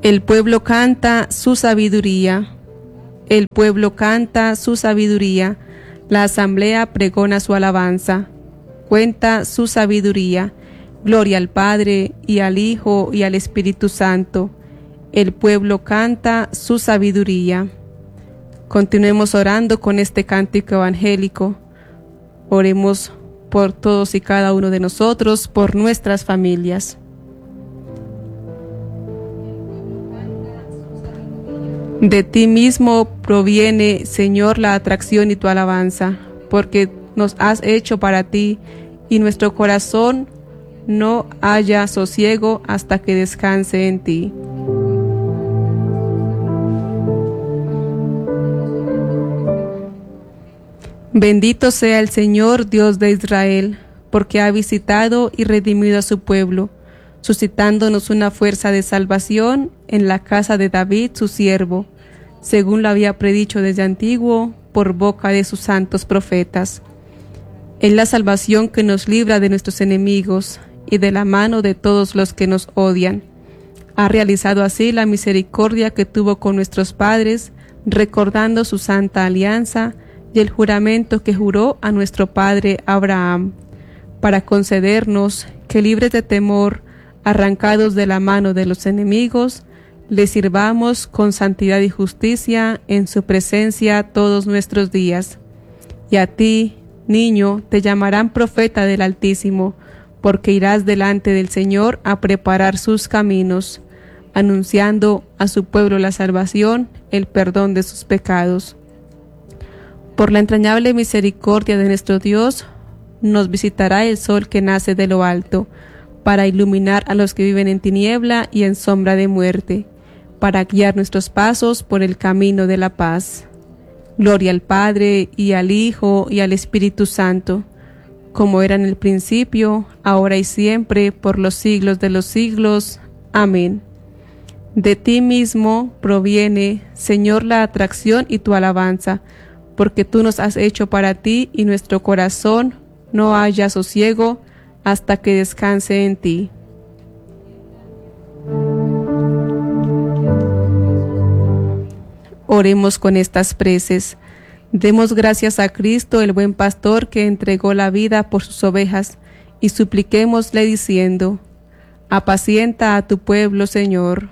El pueblo canta su sabiduría. El pueblo canta su sabiduría. La asamblea pregona su alabanza. Cuenta su sabiduría. Gloria al Padre, y al Hijo, y al Espíritu Santo. El pueblo canta su sabiduría. Continuemos orando con este cántico evangélico. Oremos por todos y cada uno de nosotros, por nuestras familias. De ti mismo proviene, Señor, la atracción y tu alabanza, porque nos has hecho para ti, y nuestro corazón no haya sosiego hasta que descanse en ti. Bendito sea el Señor, Dios de Israel, porque ha visitado y redimido a su pueblo, suscitándonos una fuerza de salvación en la casa de David, su siervo, según lo había predicho desde antiguo por boca de sus santos profetas. Es la salvación que nos libra de nuestros enemigos y de la mano de todos los que nos odian. Ha realizado así la misericordia que tuvo con nuestros padres, recordando su santa alianza y el juramento que juró a nuestro padre Abraham, para concedernos que, libres de temor, arrancados de la mano de los enemigos, le sirvamos con santidad y justicia en su presencia todos nuestros días. Y a ti, niño, te llamarán profeta del Altísimo, porque irás delante del Señor a preparar sus caminos, anunciando a su pueblo la salvación, el perdón de sus pecados. Por la entrañable misericordia de nuestro Dios, nos visitará el sol que nace de lo alto, para iluminar a los que viven en tiniebla y en sombra de muerte, para guiar nuestros pasos por el camino de la paz. Gloria al Padre, y al Hijo, y al Espíritu Santo, como era en el principio, ahora y siempre, por los siglos de los siglos. Amén. De ti mismo proviene, Señor, la atracción y tu alabanza, porque tú nos has hecho para ti, y nuestro corazón no haya sosiego hasta que descanse en ti. Oremos con estas preces. Demos gracias a Cristo, el buen pastor, que entregó la vida por sus ovejas, y supliquémosle diciendo: apacienta a tu pueblo, Señor.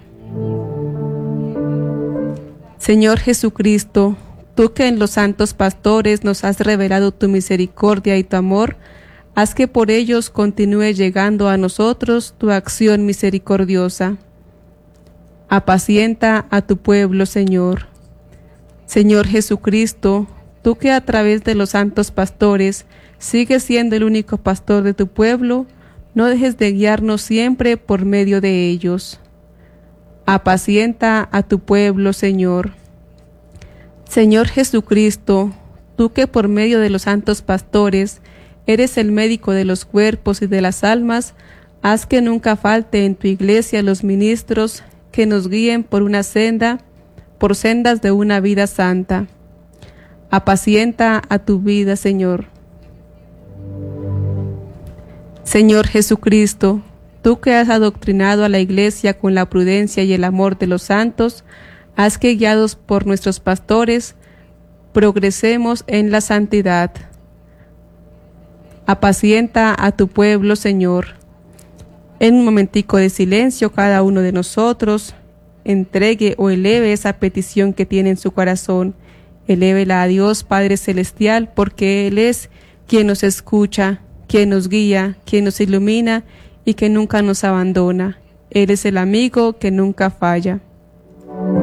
Señor Jesucristo, tú que en los santos pastores nos has revelado tu misericordia y tu amor, haz que por ellos continúe llegando a nosotros tu acción misericordiosa. Apacienta a tu pueblo, Señor. Señor Jesucristo, tú que a través de los santos pastores sigues siendo el único pastor de tu pueblo, no dejes de guiarnos siempre por medio de ellos. Apacienta a tu pueblo, Señor. Señor Jesucristo, tú que por medio de los santos pastores eres el médico de los cuerpos y de las almas, haz que nunca falte en tu iglesia los ministros que nos guíen por sendas de una vida santa. Apacienta a tu vida, Señor. Señor Jesucristo, tú que has adoctrinado a la iglesia con la prudencia y el amor de los santos, haz que, guiados por nuestros pastores, progresemos en la santidad. Apacienta a tu pueblo, Señor. En un momentico de silencio, cada uno de nosotros entregue o eleve esa petición que tiene en su corazón. Elévela a Dios Padre Celestial, porque Él es quien nos escucha, quien nos guía, quien nos ilumina y que nunca nos abandona. Él es el amigo que nunca falla.